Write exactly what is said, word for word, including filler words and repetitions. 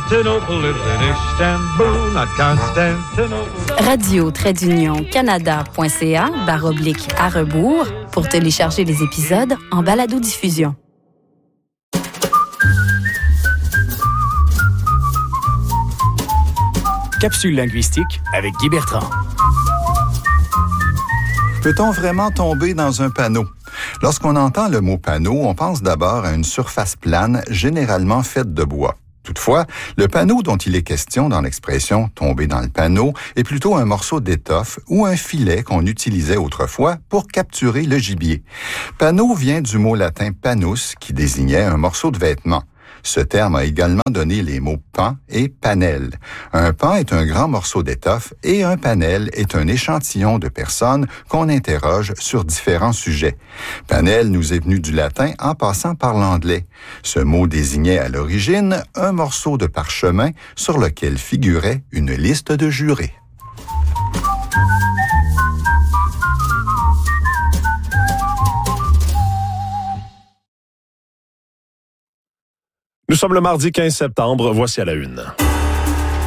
Constantinople, live in Istanbul, not Constantinople. radio-canada.ca barre oblique à rebours pour télécharger les épisodes en balado-diffusion. Capsule linguistique avec Guy Bertrand. Peut-on vraiment tomber dans un panneau? Lorsqu'on entend le mot panneau, on pense d'abord à une surface plane, généralement faite de bois. Toutefois, le panneau dont il est question dans l'expression « tomber dans le panneau » est plutôt un morceau d'étoffe ou un filet qu'on utilisait autrefois pour capturer le gibier. Panneau vient du mot latin panus, qui désignait un morceau de vêtement. Ce terme a également donné les mots pan et panel. Un pan est un grand morceau d'étoffe et un panel est un échantillon de personnes qu'on interroge sur différents sujets. Panel nous est venu du latin en passant par l'anglais. Ce mot désignait à l'origine un morceau de parchemin sur lequel figurait une liste de jurés. Nous sommes le mardi quinze septembre, voici à la une.